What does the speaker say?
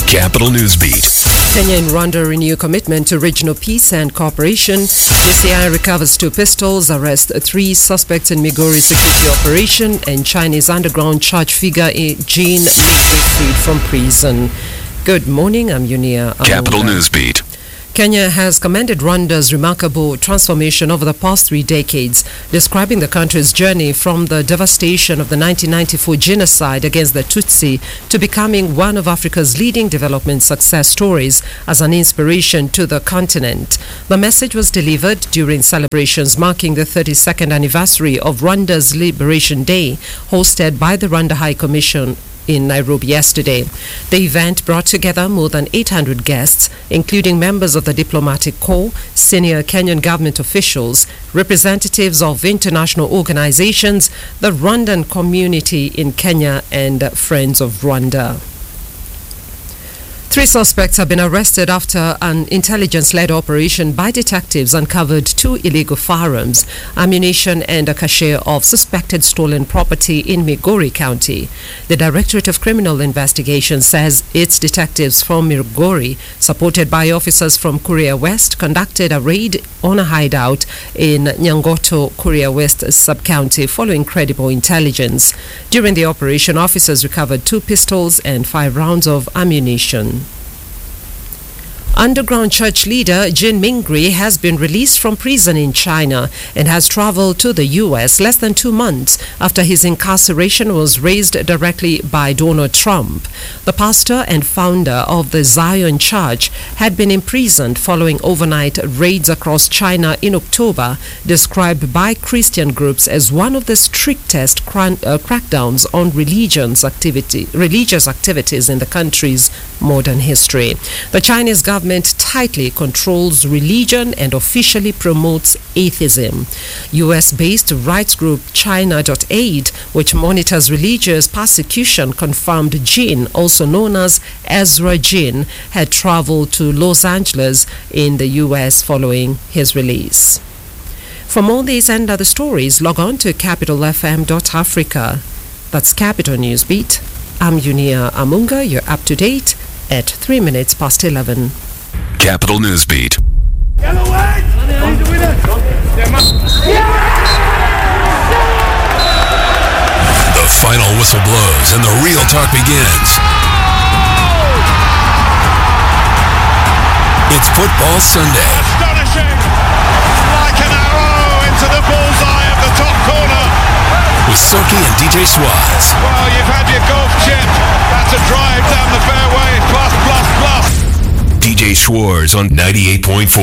Capital Newsbeat. Kenya and Rwanda renew commitment to regional peace and cooperation. DCI recovers 2 pistols, arrests 3 suspects in Migori security operation, and Chinese underground church figure Jean Mingri freed from prison. Good morning, I'm Yunia Amunga. Capital Newsbeat. Kenya has commended Rwanda's remarkable transformation over the past 3 decades, describing the country's journey from the devastation of the 1994 genocide against the Tutsi to becoming one of Africa's leading development success stories as an inspiration to the continent. The message was delivered during celebrations marking the 32nd anniversary of Rwanda's Liberation Day, hosted by the Rwanda High Commission in Nairobi yesterday. The event brought together more than 800 guests, including members of the diplomatic corps, senior Kenyan government officials, representatives of international organizations, the Rwandan community in Kenya, and Friends of Rwanda. 3 suspects have been arrested after an intelligence-led operation by detectives uncovered 2 illegal firearms, ammunition, and a cache of suspected stolen property in Migori County. The Directorate of Criminal Investigation says its detectives from Migori, supported by officers from Kuria West, conducted a raid on a hideout in Nyangoto, Kuria West sub-county following credible intelligence. During the operation, officers recovered 2 pistols and 5 rounds of ammunition. Underground church leader Jean Mingri has been released from prison in China and has traveled to the U.S. less than 2 months after his incarceration was raised directly by Donald Trump. The pastor and founder of the Zion Church had been imprisoned following overnight raids across China in October, described by Christian groups as one of the strictest crackdowns on religious activities in the country's modern history. The Chinese government tightly controls religion and officially promotes atheism. US-based rights group China.aid, which monitors religious persecution, confirmed Jean, also known as Ezra Jean, had traveled to Los Angeles in the US following his release. For more these and other stories, log on to capitalfm.africa. That's Capital Newsbeat. I'm Yunia Amunga. You're up to date at 3 minutes past 11. Capital Newsbeat. The final whistle blows and the real talk begins. It's Football Sunday. Astonishing! Like an arrow into the bullseye of the top corner. With Soki and DJ Schwartz. Well, you've had your golf chip. That's a drive down the fairway. Plus. DJ Schwartz on 98.4.